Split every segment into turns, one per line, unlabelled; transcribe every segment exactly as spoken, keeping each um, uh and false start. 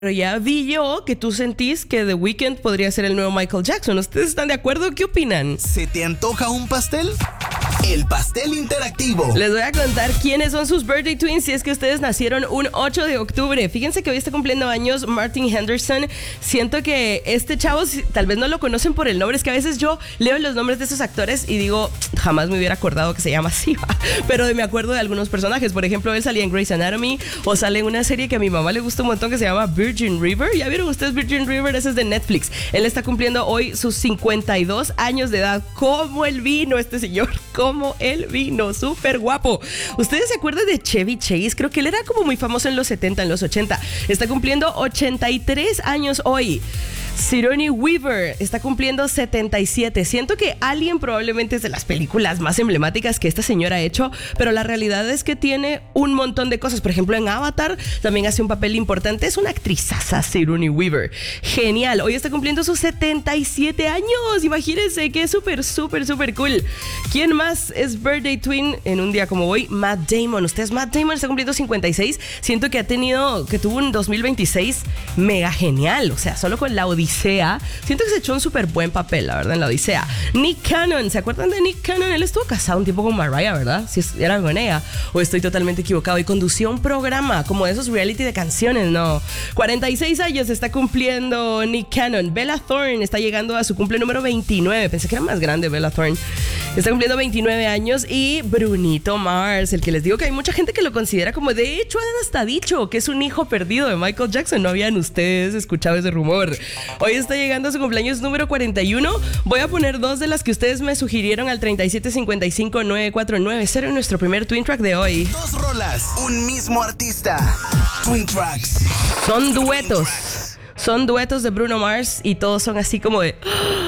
Pero ya vi yo que tú sentís que The Weeknd podría ser el nuevo Michael Jackson. ¿Ustedes están de acuerdo? ¿Qué opinan?
¿Se te antoja un pastel? El pastel interactivo.
Les voy a contar quiénes son sus birthday twins si es que ustedes nacieron un ocho de octubre. Fíjense que hoy está cumpliendo años Martin Henderson. Siento que este chavo, tal vez no lo conocen por el nombre, es que a veces yo leo los nombres de esos actores y digo, jamás me hubiera acordado que se llama así, pero me acuerdo de algunos personajes. Por ejemplo, él salía en Grey's Anatomy o sale en una serie que a mi mamá le gusta un montón que se llama Virgin River. ¿Ya vieron ustedes Virgin River? Ese es de Netflix. Él está cumpliendo hoy sus cincuenta y dos años de edad. ¿Cómo él vino este señor? ¿Cómo él vino? Súper guapo. ¿Ustedes se acuerdan de Chevy Chase? Creo que él era como muy famoso en los setenta, en los ochenta. Está cumpliendo ochenta y tres años hoy. Sigourney Weaver está cumpliendo setenta y siete. Siento que Alien probablemente es de las películas más emblemáticas que esta señora ha hecho, pero la realidad es que tiene un montón de cosas. Por ejemplo, en Avatar también hace un papel importante. Es una actrizaza, Sigourney Weaver. Genial. Hoy está cumpliendo sus setenta y siete años. Imagínense que es súper, súper, súper cool. ¿Quién más es birthday twin en un día como hoy? Matt Damon. Ustedes, Matt Damon está cumpliendo cincuenta y seis. Siento que ha tenido, que tuvo un dos mil veintiséis mega genial. O sea, solo con la Odisea. Siento que se echó un súper buen papel, la verdad, en la Odisea. Nick Cannon, ¿se acuerdan de Nick Cannon? Él estuvo casado un tiempo con Mariah, ¿verdad? Si era con ella. O estoy totalmente equivocado. Y condució un programa como de esos reality de canciones, ¿no? cuarenta y seis años está cumpliendo Nick Cannon. Bella Thorne está llegando a su cumple número veintinueve. Pensé que era más grande Bella Thorne. Está cumpliendo veintinueve años. Y Brunito Mars, el que les digo que hay mucha gente que lo considera como, de hecho, han hasta dicho que es un hijo perdido de Michael Jackson. ¿No habían ustedes escuchado ese rumor? Hoy está llegando a su cumpleaños número cuarenta y uno. Voy a poner dos de las que ustedes me sugirieron al treinta y siete cincuenta y cinco nueve cuatro nueve cero en nuestro primer Twin Track de hoy.
Dos rolas, un mismo artista. Twin Tracks.
Son duetos. Son duetos de Bruno Mars y todos son así como de...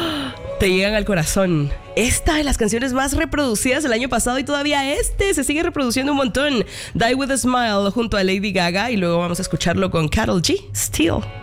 te llegan al corazón. Esta de las canciones más reproducidas el año pasado y todavía este se sigue reproduciendo un montón. Die With A Smile junto a Lady Gaga y luego vamos a escucharlo con Karol G, Still.